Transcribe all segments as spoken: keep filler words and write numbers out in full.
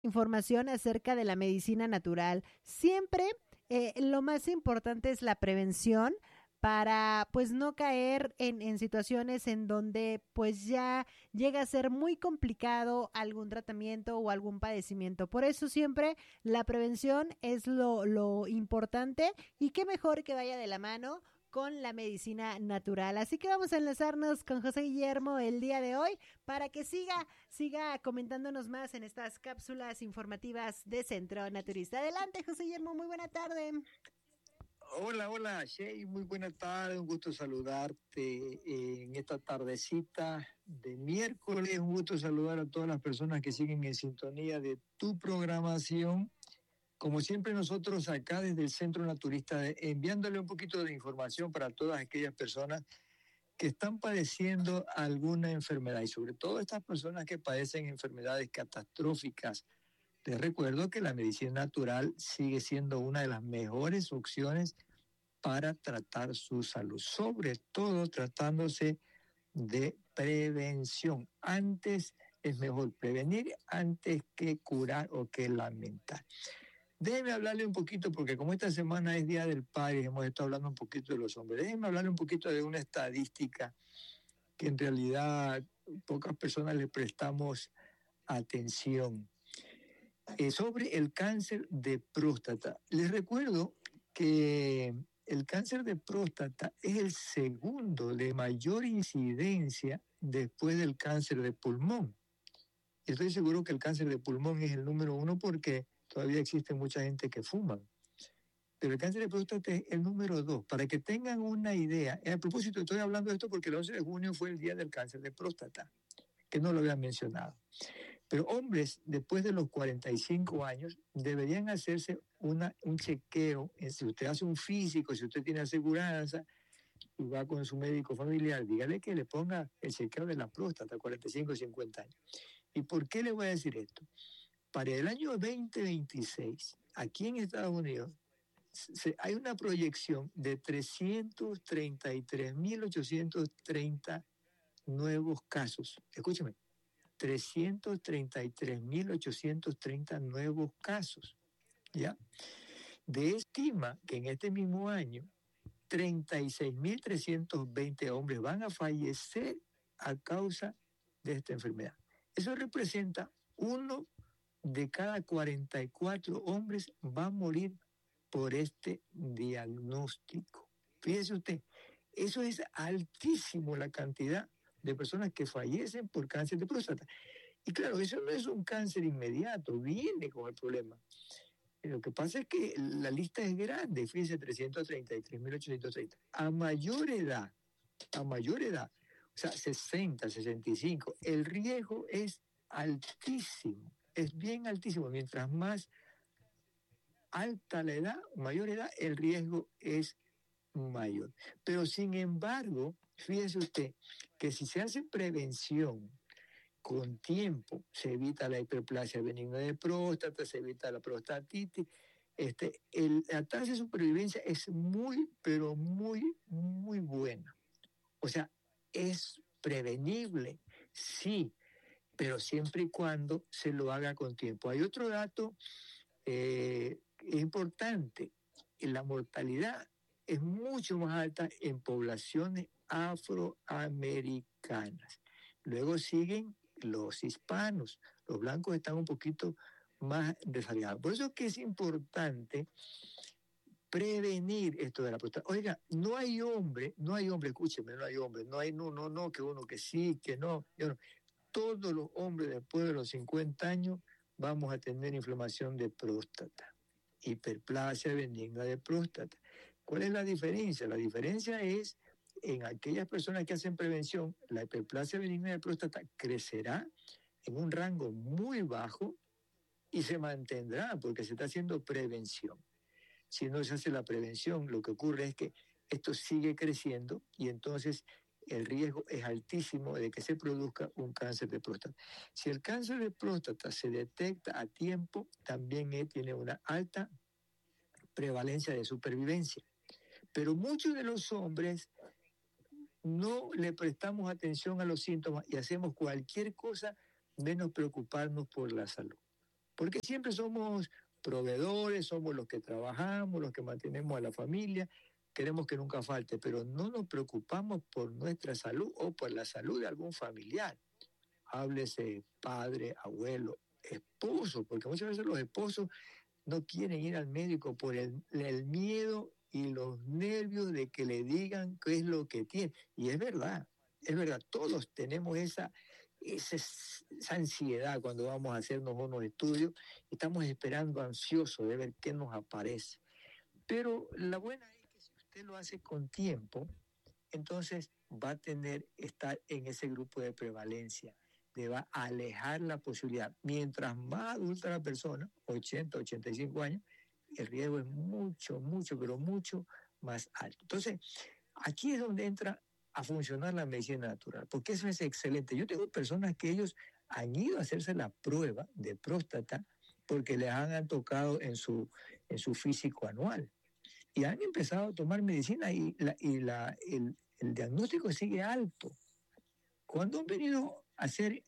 Información acerca de la medicina natural. Siempre eh, lo más importante es la prevención para pues no caer en, en situaciones en donde pues ya llega a ser muy complicado algún tratamiento o algún padecimiento. Por eso siempre la prevención es lo, lo importante y qué mejor que vaya de la mano con la medicina natural. Así que vamos a enlazarnos con José Guillermo el día de hoy para que siga, siga comentándonos más en estas cápsulas informativas de Centro Naturista. Adelante, José Guillermo, muy buena tarde. Hola, hola, Shay, muy buena tarde, un gusto saludarte en esta tardecita de miércoles, un gusto saludar a todas las personas que siguen en sintonía de tu programación. Como siempre nosotros acá desde el Centro Naturista, enviándole un poquito de información para todas aquellas personas que están padeciendo alguna enfermedad y sobre todo estas personas que padecen enfermedades catastróficas. Les recuerdo que la medicina natural sigue siendo una de las mejores opciones para tratar su salud, sobre todo tratándose de prevención. Antes es mejor prevenir antes que curar o que lamentar. Déjeme hablarle un poquito, porque como esta semana es Día del Padre, hemos estado hablando un poquito de los hombres. Déjeme hablarle un poquito de una estadística que en realidad pocas personas le prestamos atención. Eh, sobre el cáncer de próstata. Les recuerdo que el cáncer de próstata es el segundo de mayor incidencia después del cáncer de pulmón. Estoy seguro que el cáncer de pulmón es el número uno porque todavía existe mucha gente que fuma. Pero el cáncer de próstata es el número dos. Para que tengan una idea, a propósito estoy hablando de esto porque el once de junio fue el día del cáncer de próstata, que no lo había mencionado. Pero hombres, después de los cuarenta y cinco años, deberían hacerse una, un chequeo. Si usted hace un físico, si usted tiene aseguranza y va con su médico familiar, dígale que le ponga el chequeo de la próstata a cuarenta y cinco, cincuenta años. ¿Y por qué le voy a decir esto? Para el año veinte veintiséis, aquí en Estados Unidos, se, hay una proyección de trescientos treinta y tres mil ochocientos treinta nuevos casos. Escúcheme. trescientos treinta y tres mil ochocientos treinta nuevos casos, ¿ya? De estima que en este mismo año treinta y seis mil trescientos veinte hombres van a fallecer a causa de esta enfermedad. Eso representa uno de cada cuarenta y cuatro hombres va a morir por este diagnóstico. Fíjese usted, eso es altísimo la cantidad de personas que fallecen por cáncer de próstata. Y claro, eso no es un cáncer inmediato, viene con el problema. Lo que pasa es que la lista es grande, fíjense, trescientos treinta y tres mil ochocientos treinta. A mayor edad, a mayor edad, o sea, sesenta, sesenta y cinco, el riesgo es altísimo, es bien altísimo. Mientras más alta la edad, mayor edad, el riesgo es mayor. Pero sin embargo, fíjese usted que si se hace prevención con tiempo, se evita la hiperplasia benigna de próstata, se evita la prostatitis, este, el, la tasa de supervivencia es muy, pero muy, muy buena. O sea, es prevenible, sí, pero siempre y cuando se lo haga con tiempo. Hay otro dato eh, importante, la mortalidad es mucho más alta en poblaciones afroamericanas. Luego siguen los hispanos, los blancos están un poquito más rezagados. Por eso es que es importante prevenir esto de la próstata. Oiga, no hay hombre, no hay hombre, escúcheme, no hay hombre, no hay, no, no, no, que uno que sí, que no, yo no. Todos los hombres después de los cincuenta años vamos a tener inflamación de próstata, hiperplasia benigna de próstata. ¿Cuál es la diferencia? La diferencia es en aquellas personas que hacen prevención, la hiperplasia benigna de próstata crecerá en un rango muy bajo y se mantendrá porque se está haciendo prevención. Si no se hace la prevención, lo que ocurre es que esto sigue creciendo y entonces el riesgo es altísimo de que se produzca un cáncer de próstata. Si el cáncer de próstata se detecta a tiempo, también tiene una alta prevalencia de supervivencia. Pero muchos de los hombres no le prestamos atención a los síntomas y hacemos cualquier cosa menos preocuparnos por la salud. porque siempre somos proveedores, somos los que trabajamos, los que mantenemos a la familia, queremos que nunca falte, pero no nos preocupamos por nuestra salud o por la salud de algún familiar. Háblese padre, abuelo, esposo, porque muchas veces los esposos no quieren ir al médico por el, el miedo y los nervios de que le digan qué es lo que tiene. Y es verdad, es verdad, todos tenemos esa, esa, esa ansiedad cuando vamos a hacernos unos estudios, estamos esperando ansiosos de ver qué nos aparece. Pero la buena es que si usted lo hace con tiempo, entonces va a tener, estar en ese grupo de prevalencia, le va a alejar la posibilidad. Mientras más adulta la persona, ochenta, ochenta y cinco años, el riesgo es mucho, mucho, pero mucho más alto. Entonces, aquí es donde entra a funcionar la medicina natural, porque eso es excelente. Yo tengo personas que ellos han ido a hacerse la prueba de próstata porque les han tocado en su, en su físico anual y han empezado a tomar medicina y, la, y la, el, el diagnóstico sigue alto. Cuando han venido a hacer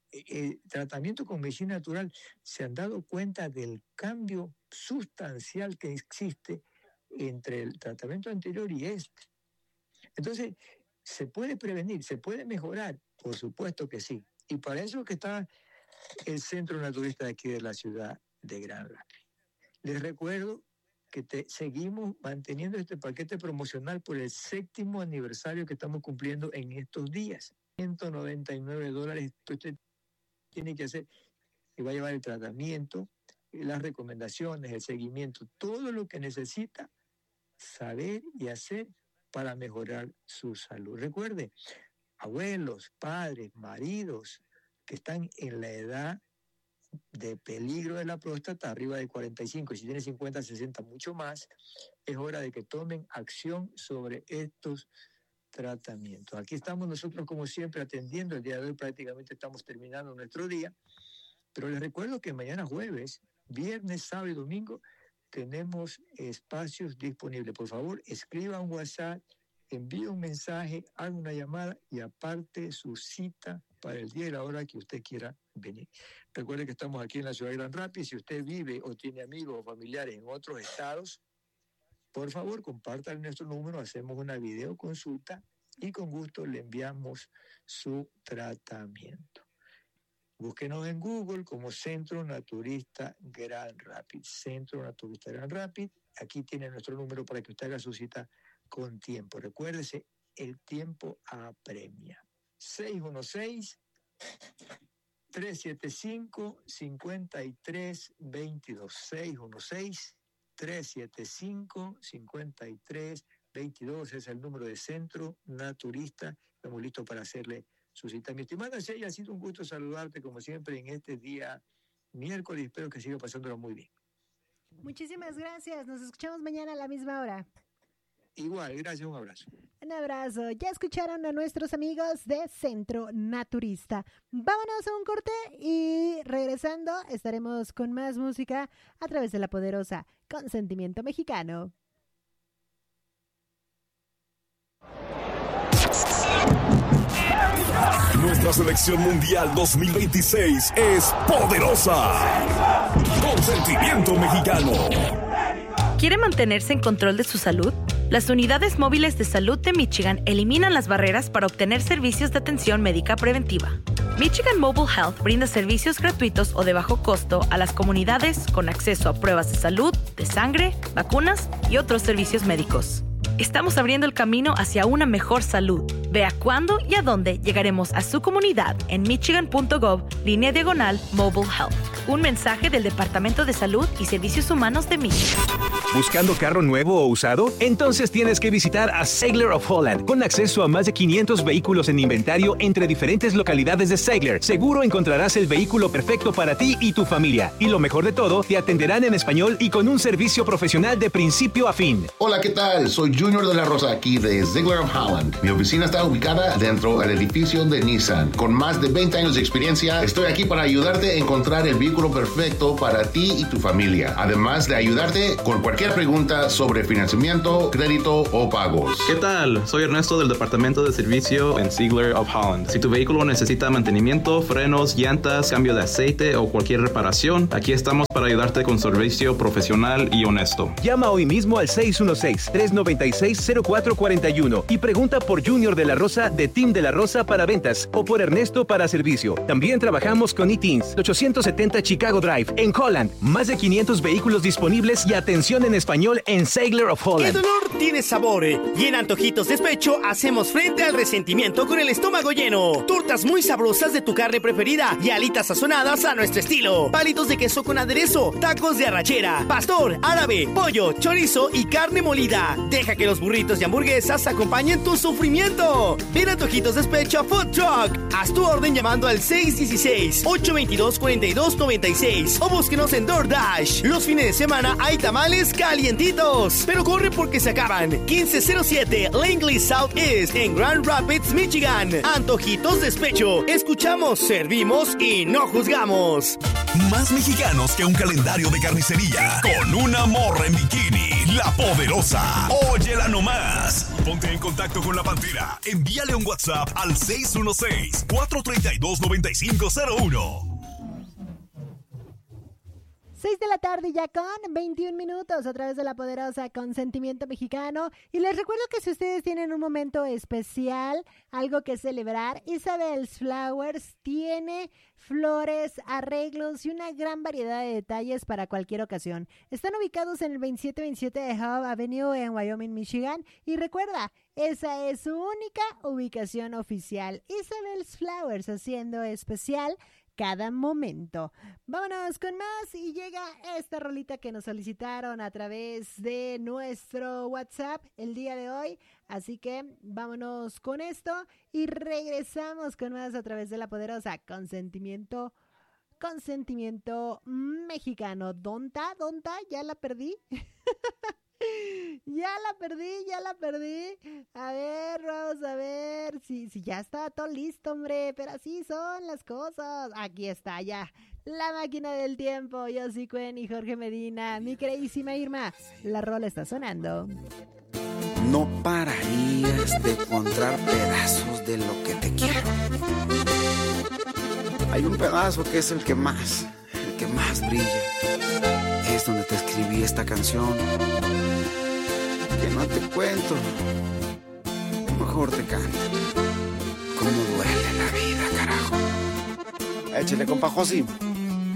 eh, tratamiento con medicina natural, se han dado cuenta del cambio sustancial que existe entre el tratamiento anterior y este. Entonces, ¿se puede prevenir? ¿Se puede mejorar? Por supuesto que sí. Y para eso que está el Centro Naturista de aquí de la ciudad de Grand Rapids. Les recuerdo que te, seguimos manteniendo este paquete promocional por el séptimo aniversario que estamos cumpliendo en estos días. ciento noventa y nueve dólares usted tiene que hacer y va a llevar el tratamiento, las recomendaciones, el seguimiento, todo lo que necesita saber y hacer para mejorar su salud. Recuerde, abuelos, padres, maridos que están en la edad de peligro de la próstata, arriba de cuarenta y cinco, y si tiene cincuenta, sesenta, mucho más, es hora de que tomen acción sobre estos tratamientos. Aquí estamos nosotros como siempre atendiendo. El día de hoy prácticamente estamos terminando nuestro día, pero les recuerdo que mañana jueves, viernes, sábado y domingo tenemos espacios disponibles. Por favor, escriba un WhatsApp, envíe un mensaje, haga una llamada y aparte su cita para el día y la hora que usted quiera venir. Recuerde que estamos aquí en la ciudad de Grand Rapids. Si usted vive o tiene amigos o familiares en otros estados, por favor, compartan nuestro número, hacemos una videoconsulta y con gusto le enviamos su tratamiento. Búsquenos en Google como Centro Naturista Grand Rapids. Centro Naturista Grand Rapids. Aquí tiene nuestro número para que usted haga su cita con tiempo. Recuérdese, el tiempo apremia. seis uno seis, tres siete cinco, cinco tres dos dos. seis uno seis, tres siete cinco, cinco tres dos dos es el número de Centro Naturista. Estamos listos para hacerle su cita. Mi estimada Shey, ha sido un gusto saludarte como siempre en este día miércoles. Espero que siga pasándolo muy bien. Muchísimas gracias. Nos escuchamos mañana a la misma hora. Igual, gracias, un abrazo. Un abrazo. Ya escucharon a nuestros amigos de Centro Naturista. Vámonos a un corte y regresando estaremos con más música a través de la poderosa Consentimiento Mexicano. Nuestra selección mundial dos mil veintiséis es poderosa. Consentimiento Mexicano. ¿Quiere mantenerse en control de su salud? Las unidades móviles de salud de Michigan eliminan las barreras para obtener servicios de atención médica preventiva. Michigan Mobile Health brinda servicios gratuitos o de bajo costo a las comunidades con acceso a pruebas de salud, de sangre, vacunas y otros servicios médicos. Estamos abriendo el camino hacia una mejor salud. Vea cuándo y a dónde llegaremos a su comunidad en michigan.gov, línea diagonal Mobile Health. Un mensaje del Departamento de Salud y Servicios Humanos de Michigan. ¿Buscando carro nuevo o usado? Entonces tienes que visitar a Seigler of Holland, con acceso a más de quinientos vehículos en inventario entre diferentes localidades de Seigler. Seguro encontrarás el vehículo perfecto para ti y tu familia. Y lo mejor de todo, te atenderán en español y con un servicio profesional de principio a fin. Hola, ¿qué tal? Soy Junior de la Rosa aquí de Seigler of Holland. Mi oficina está ubicada dentro del edificio de Nissan. Con más de veinte años de experiencia, estoy aquí para ayudarte a encontrar el vehículo perfecto para ti y tu familia. Además de ayudarte con cualquier cualquier pregunta sobre financiamiento, crédito o pagos. ¿Qué tal? Soy Ernesto del Departamento de Servicio en Ziegler of Holland. Si tu vehículo necesita mantenimiento, frenos, llantas, cambio de aceite o cualquier reparación, aquí estamos para ayudarte con servicio profesional y honesto. Llama hoy mismo al seis uno seis, tres nueve seis, cero cuatro cuatro uno y pregunta por Junior de la Rosa de Team de la Rosa para ventas o por Ernesto para servicio. También trabajamos con eTeens, ochocientos setenta Chicago Drive en Holland. Más de quinientos vehículos disponibles y atención en español en Ziegler of Holland. El dolor tiene sabor y en Antojitos Despecho hacemos frente al resentimiento con el estómago lleno. Tortas muy sabrosas de tu carne preferida y alitas sazonadas a nuestro estilo. Palitos de queso con aderezo, tacos de arrachera, pastor, árabe, pollo, chorizo y carne molida. Deja que los burritos y hamburguesas acompañen tu sufrimiento. Ven a Antojitos Despecho Food Truck. Haz tu orden llamando al seis uno seis, ocho dos dos, cuatro dos nueve seis o búsquenos en DoorDash. Los fines de semana hay tamales calientitos, pero corre porque se acaban. quince cero siete Langley Southeast en Grand Rapids, Michigan. Antojitos Despecho. Escuchamos, servimos y no juzgamos. Más mexicanos que un calendario de carnicería. Con una morra en bikini, La Poderosa. Óyela nomás. Ponte en contacto con La Pantera. Envíale un WhatsApp al seis uno seis, cuatro tres dos, nueve cinco cero uno. seis de la tarde ya con veintiún minutos a través de La Poderosa con Sentimiento Mexicano. Y les recuerdo que si ustedes tienen un momento especial, algo que celebrar, Isabel's Flowers tiene flores, arreglos y una gran variedad de detalles para cualquier ocasión. Están ubicados en el veintisiete veintisiete de Hub Avenue en Wyoming, Michigan. Y recuerda, esa es su única ubicación oficial. Isabel's Flowers, haciendo especial cada momento. Vámonos con más y llega esta rolita que nos solicitaron a través de nuestro WhatsApp el día de hoy. Así que vámonos con esto y regresamos con más a través de La Poderosa con sentimiento, con sentimiento mexicano. ¿Donta? ¿Donta? ¿Ya la perdí? Ya la perdí, ya la perdí. A ver, vamos a ver. Si, si ya estaba todo listo, hombre. Pero así son las cosas. Aquí está ya la máquina del tiempo. Yo soy Cuen y Jorge Medina. Mi queridísima Irma, la rola está sonando. No pararías de encontrar pedazos de lo que te quiero. Hay un pedazo que es el que más, el que más brilla. Es donde te escribí esta canción. Que no te cuento, mejor te canto. Cómo duele la vida, carajo. Échale, compa Josi.